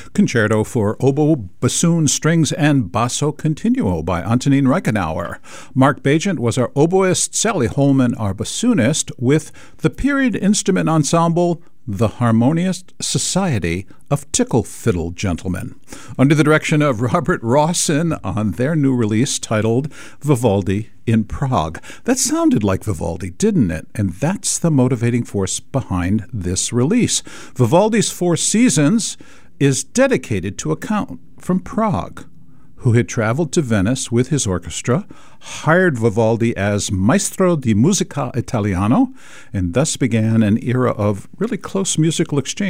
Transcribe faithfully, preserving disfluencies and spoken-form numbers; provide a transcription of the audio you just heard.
Concerto for Oboe, Bassoon, Strings, and Basso Continuo by Antonin Reichenauer. Mark Bagent was our oboist, Sally Holman our bassoonist, with the period instrument ensemble The Harmonious Society of Tickle Fiddle Gentlemen, under the direction of Robert Rawson on their new release titled Vivaldi in Prague. That sounded like Vivaldi, didn't it? And that's the motivating force behind this release. Vivaldi's Four Seasons is dedicated to a count from Prague who had traveled to Venice with his orchestra, hired Vivaldi as Maestro di Musica Italiano, and thus began an era of really close musical exchange